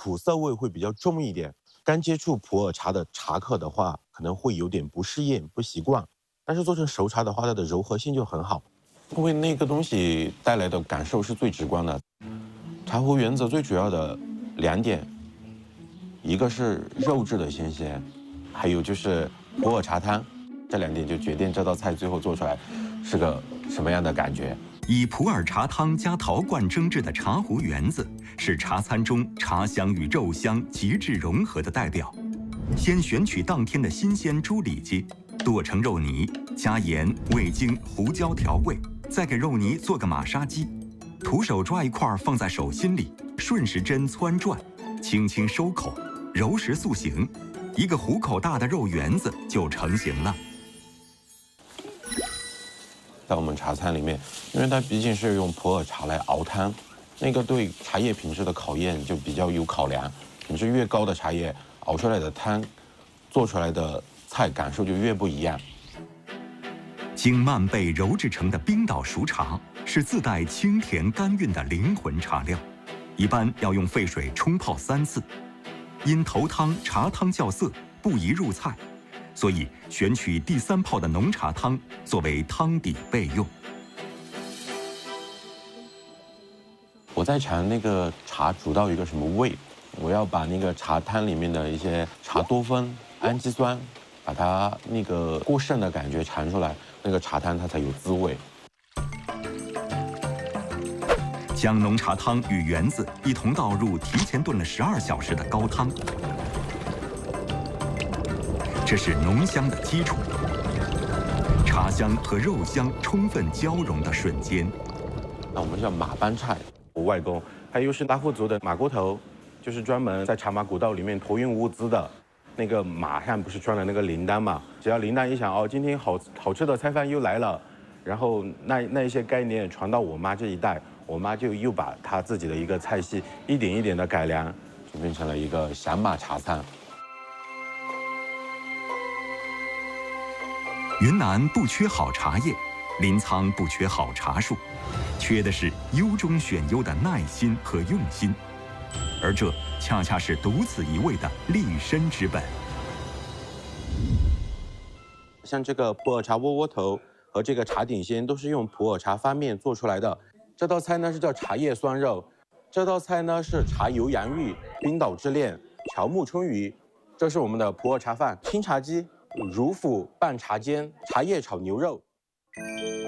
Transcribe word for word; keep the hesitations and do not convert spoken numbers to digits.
苦涩味会比较重一点。刚接触普洱茶的茶客的话，可能会有点不适应、不习惯。但是做成熟茶的话，它的柔和性就很好，因为那个东西带来的感受是最直观的。茶壶原则最主要的两点，一个是肉质的新鲜，还有就是普洱茶汤，这两点就决定这道菜最后做出来是个什么样的感觉。 以普洱茶汤加陶罐蒸制的茶壶圆子，是茶餐中茶香与肉香极致融合的代表。先选取当天的新鲜猪里脊，剁成肉泥，加盐、味精、胡椒调味，再给肉泥做个马杀鸡。徒手抓一块放在手心里，顺时针汆转，轻轻收口，揉实塑形，一个虎口大的肉圆子就成型了。 在我们茶餐里面，因为它毕竟是用普洱茶来熬汤，那个对茶叶品质的考验就比较有考量。品质越高的茶叶，熬出来的汤，做出来的菜感受就越不一样。 经慢焙揉制成的冰岛熟茶是自带清甜甘韵的灵魂茶料，一般要用沸水冲泡三次。因头汤茶汤较涩，不宜入菜，所以选取第三泡的浓茶汤作为汤底备用。 我在尝那个茶煮到一个什么味，我要把那个茶汤里面的一些茶多酚、氨基酸，把它那个过剩的感觉尝出来，那个茶汤它才有滋味。 将浓茶汤与圆子一同倒入提前炖了十二小时的高汤，这是浓香的基础。茶香和肉香充分交融的瞬间， 那我们叫马帮菜，我外公他又是大户族的马锅头，就是专门在茶马古道里面托运物资的。那个马上不是装了那个铃铛嘛？只要铃铛一响，哦，今天好好吃的菜饭又来了。然后那那一些概念传到我妈这一代，我妈就又把她自己的一个菜系一点一点的改良，就变成了一个响马茶餐。 云南不缺好茶叶，临沧不缺好茶树，缺的是优中选优的耐心和用心，而这恰恰是独此一味的立身之本。 像这个普洱茶窝窝头和这个茶顶鲜都是用普洱茶翻面做出来的。这道菜呢是叫茶叶酸肉，这道菜呢是茶油洋芋、冰岛之恋、乔木春鱼，这是我们的普洱茶饭、青茶鸡、乳腐拌茶尖、茶叶炒牛肉。